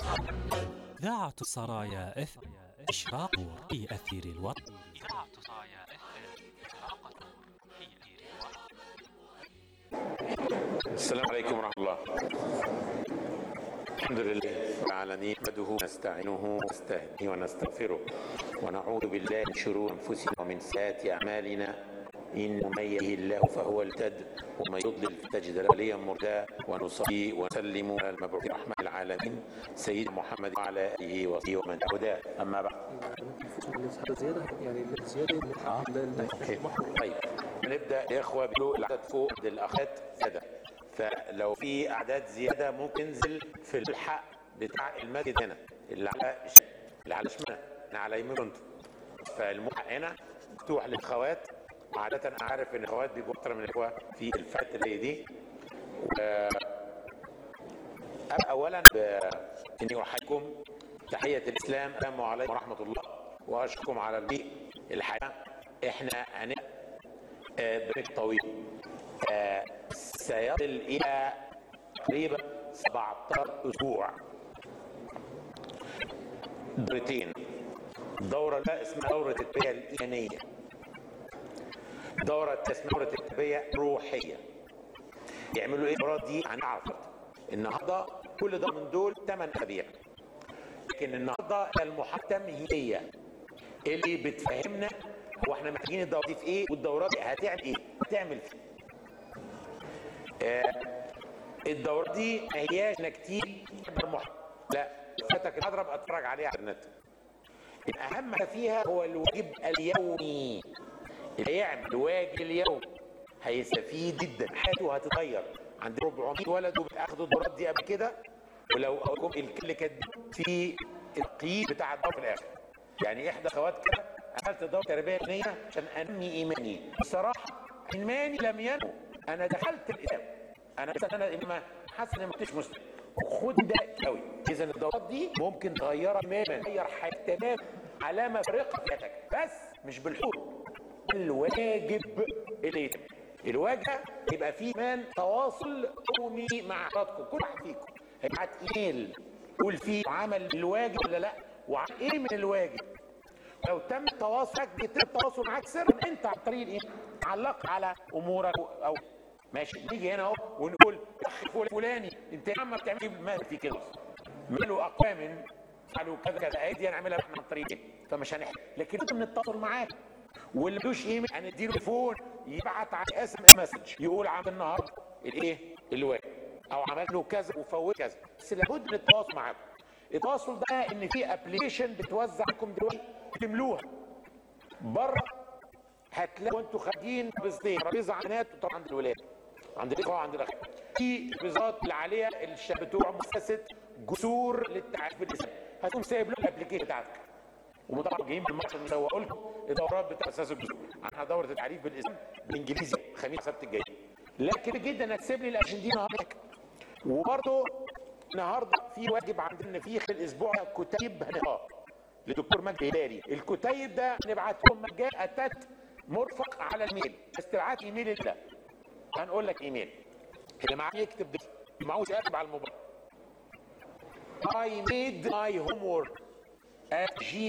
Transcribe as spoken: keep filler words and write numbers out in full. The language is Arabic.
إذاعة سرايا اف إشراق في أثير الوطن. إذاعة سرايا اف إشراق في أثير الوطن. السلام عليكم ورحمة الله. الحمد لله رب العالمين، نحمده ونستعينه ونستهديه ونستغفره ونعوذ بالله من شرور أنفسنا ومن سيئات أعمالنا، إن من يهده الله فهو المهتد ومن يضلل فتجد له وليا مرشدا، ونصلي ونسلم على المبعوث رحمة العالمين سيدنا محمد وعلى آله وصحبه ومن هداه. أما بعد. زيادة يعني زيادة آه. طيب نبدأ يا إخوة بلو العدد فوق الأخوات زيادة، فلو في أعداد زيادة ممكن ننزل في الحق بتاع المسجد هنا اللي على اللي على شمال على يمين انتوا، فالملحق هنا مفتوح للأخوات. عادة أنا عارف إن الأخوات بيبقوا أكتر من الإخوة في الفئات اللي دي. أبقى أولا إني أحييكم تحية الإسلام، السلام عليكم ورحمة الله، وأشكركم على البيئة الحياة. إحنا هنبقى بريك طويل سيصل إلى تقريبا سبعة عشر أسبوع، دورتين. دورة لا اسمها دورة التربية الإيمانية، دورة اسمها دورة التربية الروحية. يعملوا إيه الدورات دي؟ هنعرف النهارده. كل ده من دول ثمان أسابيع، لكن النهارده المحاضرة التمهيدية اللي بتفهمنا هو احنا محتاجين الدورات دي في إيه، والدورات دي هتعمل إيه؟ هتعمل في آه الدورات دي ما هياش انك تيجي تحضر محاضرة، لا، فاتك المحاضرة ابقى اتفرج عليها على النت. الأهم حاجة فيها هو الواجب اليومي. اللي يعمل الواجب اليومي هيستفيد جدا، حياته هتتغير. عندي أربعمية ولد وبياخدوا الدورات دي قبل كده، ولو اقولكم اللي كانت في التقييم بتاع الدورة في الآخر، يعني إحدى أخوات كده عملت دورة تربية إيمانية عشان أنمي إيماني. بصراحة إيماني لم ينمو، أنا دخلت الإسلام، أنا بس أنا إنما حاسس إني ما كنتش مسلم. خد ده قوي. إذا الدورات دي ممكن تغيرها تماما، تغير حياتك تماما، علامة فارقة في حياتك، بس مش بالحب، الواجب اللي يتم. الواجب يبقى فيه كمان تواصل يومي مع حضراتكم. كل واحد فيكم هيبعت ايميل يقول فيه عمل الواجب ولا لا، وعمل ايه من الواجب. لو تم التواصل بيتم التواصل معاك سرا انت عن طريق الايه؟ علق على امورك او ماشي. نيجي هنا اهو ونقول اخ فلاني انت يا عم ما بتعملش ما في كده، ماله اقوام قالوا كذا كذا، ايدي هنعملها احنا عن طريق ايه؟ فمش هنحكي، لكن من التواصل معاك. واللي ملوش ايميل هنديله تليفون يبعت على اس ام اس مسج يقول عمل النهارده الايه؟ الواجب، او عملت له كذا وفوت كذا. بس لابد من التواصل معاكم. التواصل ده ان في ابلكيشن بتوزع لكم دلوقتي تملوها بره، هتلاقوا انتوا خارجين بصدين ترابيزه عنات وطبعا عند الولاد عند الاخوه وعند الاخوات في ترابيزات اللي عليها الشباب بتوع مؤسسه جسور للتعريف بالاسلام، هتقوم سايب له الابلكيشن بتاعتك. وطبعا جايين بالمصري نسوق لكم الدورات بتاع اساس الجسور، عنها دوره التعريف بالاسلام بالانجليزي خميس سبت الجاي. لكن جدا هتسيب لي الاشن دي النهارده. وبرضه النهارده في واجب عندنا في خلال الاسبوع كتيب هنقراه لدكتور مجدي هلالي. الكتيب ده نبعتهم مجان اتت مرفق على الميل، بس تبعت ايميل ده هنقول لك ايميل اللي معاه يكتب ده، اللي معهوش يكتب على الموبايل. I made my homework at G